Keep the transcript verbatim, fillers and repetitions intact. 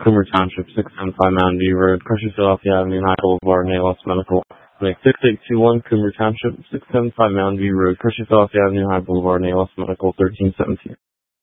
Coomer Township, six seventy-five Mountain View Road, Crusher, Philadelphia Avenue, High Boulevard, Nalos Medical. Make six eight two one Coomer Township, six seventy-five Mountain View Road, Crusher, Philadelphia Avenue, High Boulevard, Nalos Medical, thirteen seventeen.